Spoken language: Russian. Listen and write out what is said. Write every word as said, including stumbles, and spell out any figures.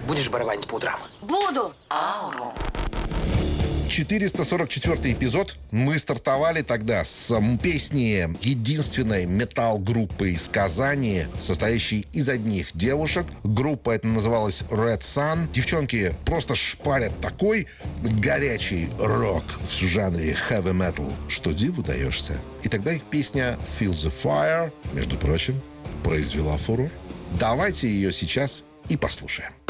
Будешь барабанить по утрам? Буду. четыреста сорок четвёртый эпизод. Мы стартовали тогда с м, песни единственной метал-группы из Казани, состоящей из одних девушек. Группа эта называлась Red Sun. Девчонки просто шпарят такой горячий рок в жанре heavy metal, что диву даешься. И тогда их песня Feel the Fire, между прочим, произвела фурор. Давайте ее сейчас и послушаем.